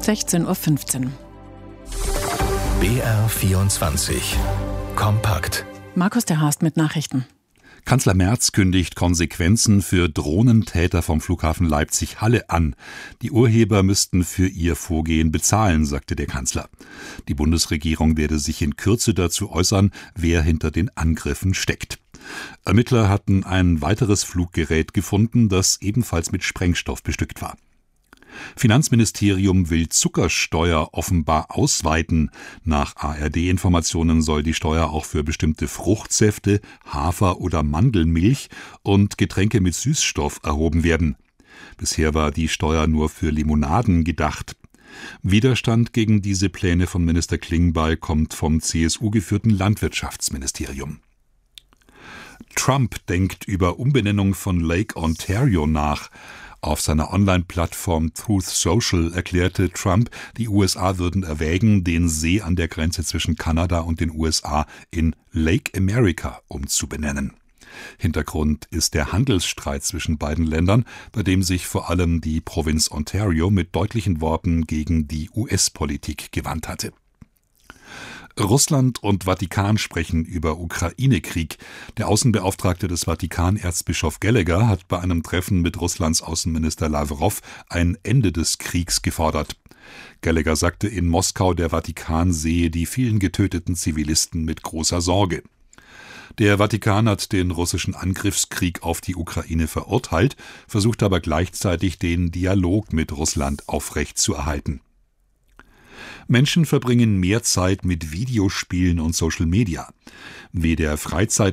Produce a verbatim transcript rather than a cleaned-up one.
sechzehn Uhr fünfzehn. B R vierundzwanzig Kompakt. Markus der Haast mit Nachrichten. Kanzler Merz kündigt Konsequenzen für Drohnentäter vom Flughafen Leipzig-Halle an. Die Urheber müssten für ihr Vorgehen bezahlen, sagte der Kanzler. Die Bundesregierung werde sich in Kürze dazu äußern, wer hinter den Angriffen steckt. Ermittler hatten ein weiteres Fluggerät gefunden, das ebenfalls mit Sprengstoff bestückt war. Finanzministerium will Zuckersteuer offenbar ausweiten. Nach A R D-Informationen soll die Steuer auch für bestimmte Fruchtsäfte, Hafer- oder Mandelmilch und Getränke mit Süßstoff erhoben werden. Bisher war die Steuer nur für Limonaden gedacht. Widerstand gegen diese Pläne von Minister Klingbeil kommt vom C S U-geführten Landwirtschaftsministerium. Trump denkt über Umbenennung von Lake Ontario nach. Auf seiner Online-Plattform Truth Social erklärte Trump, die U S A würden erwägen, den See an der Grenze zwischen Kanada und den U S A in Lake America umzubenennen. Hintergrund ist der Handelsstreit zwischen beiden Ländern, bei dem sich vor allem die Provinz Ontario mit deutlichen Worten gegen die U S-Politik gewandt hatte. Russland und Vatikan sprechen über Ukraine-Krieg. Der Außenbeauftragte des Vatikan, Erzbischof Gallagher, hat bei einem Treffen mit Russlands Außenminister Lawrow ein Ende des Kriegs gefordert. Gallagher sagte in Moskau, der Vatikan sehe die vielen getöteten Zivilisten mit großer Sorge. Der Vatikan hat den russischen Angriffskrieg auf die Ukraine verurteilt, versucht aber gleichzeitig den Dialog mit Russland aufrechtzuerhalten. Menschen verbringen mehr Zeit mit Videospielen und Social Media. Wie der Freizeit